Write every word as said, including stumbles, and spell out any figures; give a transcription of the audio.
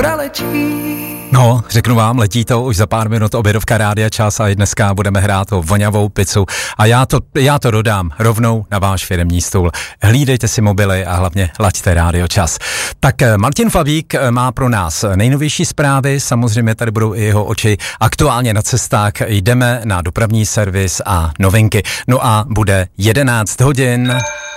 preletí. No, řeknu vám, letí to už za pár minut, obědovka Rádia Čas a i dneska budeme hrát o voňavou pizzu a já to, já to dodám rovnou na váš firemní stůl. Hlídejte si mobily a hlavně laďte Rádio Čas. Tak Martin Fabík má pro nás nejnovější zprávy, samozřejmě tady budou i jeho oči aktuálně na cestách, jdeme na dopravní servis a novinky. No a bude jedenáct hodin.